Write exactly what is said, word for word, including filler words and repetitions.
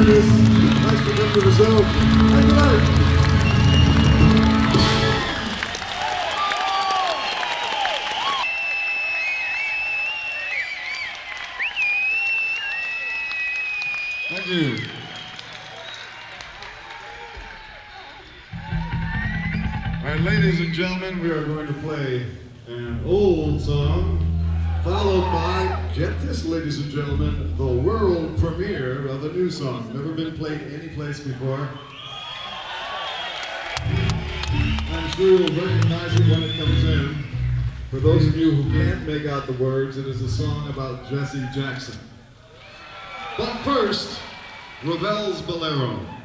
Curtis. Nice to come to the show. Thank you, Larry. Thank you. All right, ladies and gentlemen, we are going to play an old song, followed by, get this, ladies and gentlemen, the world premiere of a new song. Never been played any place before. I'm sure you'll recognize it when it comes in. For those of you who can't make out the words, it is a song about Jesse Jackson. But first, Ravel's Bolero.